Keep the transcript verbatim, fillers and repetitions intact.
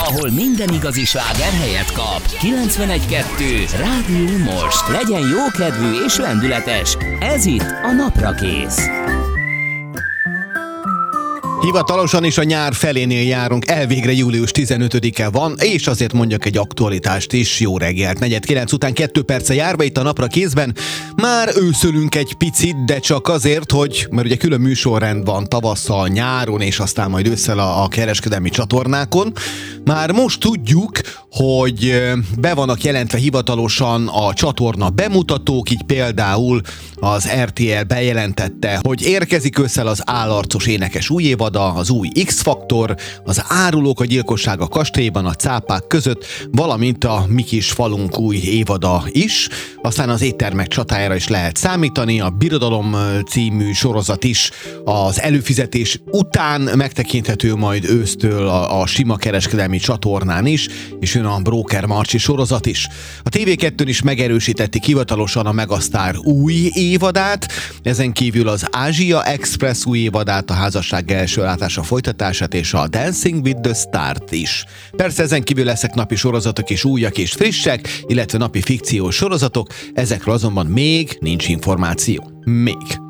ahol minden igazi sláger helyet kap. kilencvenegy kettő Rádió Most. Legyen jókedvű és lendületes. Ez itt a Naprakész. Hivatalosan is a nyár felénél járunk, elvégre július tizenötödike van, és azért mondjak egy aktualitást is. Jó reggelt, negyed kilenc után kettő perce járva itt a Naprakészben. Már őszölünk egy picit, de csak azért, hogy, mert ugye külön műsorrend van tavasszal, nyáron, és aztán majd ősszel a, a kereskedelmi csatornákon. Már most tudjuk, hogy be vannak jelentve hivatalosan a csatorna bemutatók, így például az er té el bejelentette, hogy érkezik ősszel az Állarcos énekes új évada, az új X-faktor, az Árulók a gyilkosság a kastélyban a cápák között, valamint a Mi kis falunk új évada is. Aztán az éttermek csatájára is lehet számítani, a Birodalom című sorozat is az előfizetés után megtekinthető majd ősztől a, a sima kereskedelmi csatornán is, és jön a Broker Marcsi sorozat is. A té vé kettőn is megerősítették hivatalosan a Megasztár új évadát, ezen kívül az Ázsia Express új évadát, a Házasság első látása folytatását és a Dancing with the Start is. Persze ezen kívül lesznek napi sorozatok is újak és frissek, illetve napi fikciós sorozatok, ezekről azonban még nincs információ. Még.